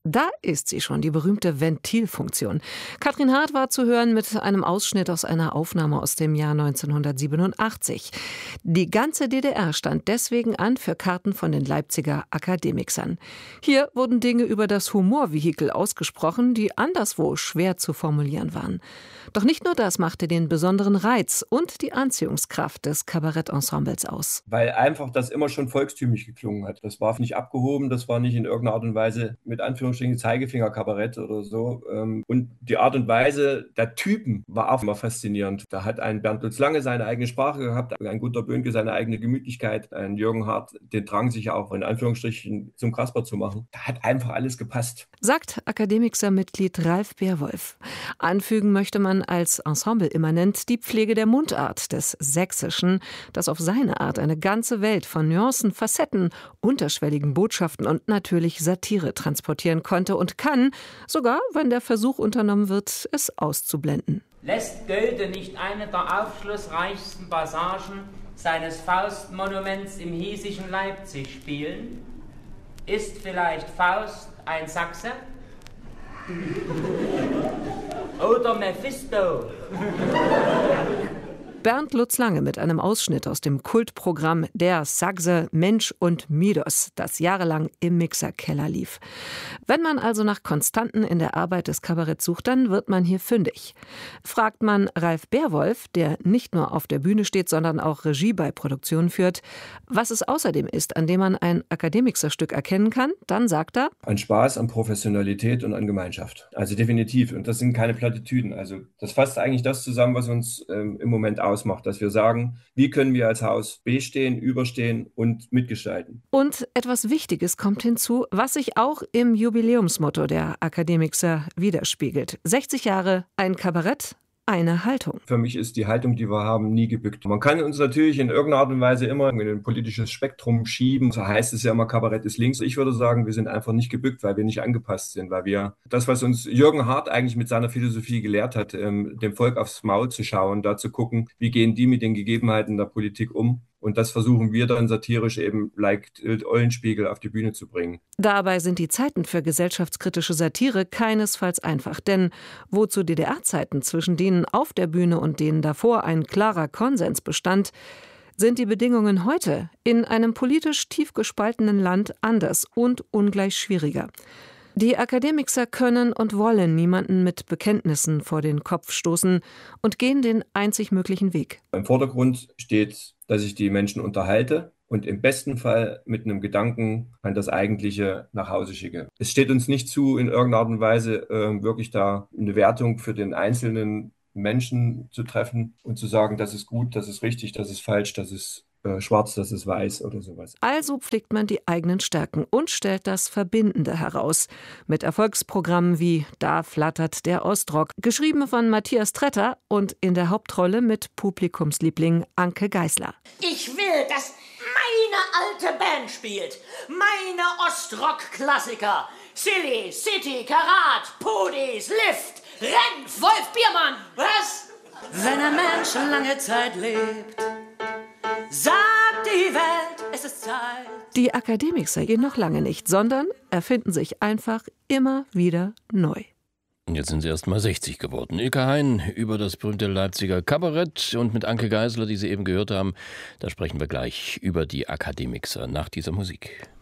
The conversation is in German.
Da ist sie schon, die berühmte Ventilfunktion. Katrin Hart war zu hören mit einem Ausschnitt aus einer Aufnahme aus dem Jahr 1987. Die ganze DDR stand deswegen an für Karten von den Leipziger Akademikern. Hier wurden Dinge über das Humorvehikel ausgesprochen, die anderswo schwer zu formulieren waren. Doch nicht nur das machte den besonderen Reiz und die Anziehungskraft des Kabarettensembles aus. Weil einfach das immer schon volkstümlich geklungen hat. Das war nicht abgehoben, das war nicht in irgendeiner Art und Weise mit Anführungsstrichen Zeigefinger-Kabarett oder so. Und die Art und Weise der Typen war auch immer faszinierend. Da hat ein Bernd Lutz Lange seine eigene Sprache gehabt, ein Gunter Böhnke seine eigene Gemütlichkeit, ein Jürgen Hart den Drang, sich auch in Anführungsstrichen zum Kasper zu machen. Da hat einfach alles gepasst. Sagt Akademikser-Mitglied Ralf Beerwolf. Anfügen möchte man als Ensemble immanent die Pflege der Mundart, des Sächsischen, das auf seine Art eine ganze Welt von Nuancen, Facetten, unterschwelligen Botschaften und natürlich Satire transportieren konnte und kann, sogar wenn der Versuch unternommen wird, es auszublenden. Lässt Goethe nicht eine der aufschlussreichsten Passagen seines Faustmonuments im hiesischen Leipzig spielen? Ist vielleicht Faust ein Sachse? Oder Mephisto? Bernd Lutz Lange mit einem Ausschnitt aus dem Kultprogramm Der Sachse, Mensch und Midos, das jahrelang im Mixerkeller lief. Wenn man also nach Konstanten in der Arbeit des Kabaretts sucht, dann wird man hier fündig. Fragt man Ralf Beerwolf, der nicht nur auf der Bühne steht, sondern auch Regie bei Produktionen führt, was es außerdem ist, an dem man ein Akademikserstück erkennen kann, dann sagt er: An Spaß, an Professionalität und an Gemeinschaft. Also definitiv. Und das sind keine Plattitüden. Also das fasst eigentlich das zusammen, was uns im Moment ausmacht, dass wir sagen, wie können wir als Haus bestehen, überstehen und mitgestalten. Und etwas Wichtiges kommt hinzu, was sich auch im Jubiläumsmotto der Akademikser widerspiegelt. 60 Jahre, ein Kabarett, eine Haltung. Für mich ist die Haltung, die wir haben, nie gebückt. Man kann uns natürlich in irgendeiner Art und Weise immer in ein politisches Spektrum schieben. So heißt es ja immer, Kabarett ist links. Ich würde sagen, wir sind einfach nicht gebückt, weil wir nicht angepasst sind, weil wir das, was uns Jürgen Hart eigentlich mit seiner Philosophie gelehrt hat, dem Volk aufs Maul zu schauen, da zu gucken, wie gehen die mit den Gegebenheiten der Politik um. Und das versuchen wir dann satirisch eben like Eulenspiegel auf die Bühne zu bringen. Dabei sind die Zeiten für gesellschaftskritische Satire keinesfalls einfach. Denn wo zu DDR-Zeiten zwischen denen auf der Bühne und denen davor ein klarer Konsens bestand, sind die Bedingungen heute in einem politisch tief gespaltenen Land anders und ungleich schwieriger. Die Akademikser können und wollen niemanden mit Bekenntnissen vor den Kopf stoßen und gehen den einzig möglichen Weg. Im Vordergrund steht, dass ich die Menschen unterhalte und im besten Fall mit einem Gedanken an das Eigentliche nach Hause schicke. Es steht uns nicht zu, in irgendeiner Art und Weise wirklich da eine Wertung für den einzelnen Menschen zu treffen und zu sagen, das ist gut, das ist richtig, das ist falsch, das ist schwarz, das ist weiß oder sowas. Also pflegt man die eigenen Stärken und stellt das Verbindende heraus. Mit Erfolgsprogrammen wie Da flattert der Ostrock, geschrieben von Matthias Tretter und in der Hauptrolle mit Publikumsliebling Anke Geisler. Ich will, dass meine alte Band spielt. Meine Ostrock-Klassiker. Silly, City, Karat, Pudis, Lift, Renf, Wolf Biermann. Was? Wenn ein Mensch lange Zeit lebt, sagt die Welt, es ist Zeit. Die Akademikser gehen noch lange nicht, sondern erfinden sich einfach immer wieder neu. Und jetzt sind sie erst mal 60 geworden. Ilka Hein über das berühmte Leipziger Kabarett und mit Anke Geisler, die Sie eben gehört haben, da sprechen wir gleich über die Akademikser nach dieser Musik.